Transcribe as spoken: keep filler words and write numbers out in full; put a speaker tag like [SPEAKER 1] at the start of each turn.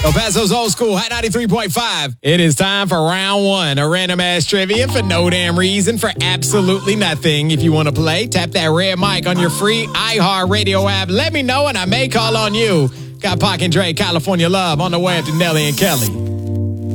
[SPEAKER 1] El Paso's Old School, Hot ninety-three point five. It is time for round one, a random ass trivia for no damn reason, for absolutely nothing. If you want to play, tap that red mic on your free iHeartRadio app. Let me know and I may call on you. Got Pac and Dre, California Love on the way after Nelly and Kelly.